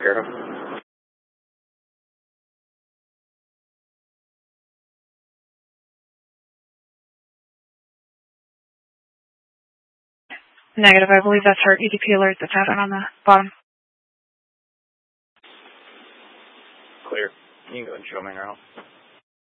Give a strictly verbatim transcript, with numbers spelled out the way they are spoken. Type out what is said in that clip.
Zero. Negative. I believe that's her E D P alert that's out on the bottom. Clear. You can go and show me now.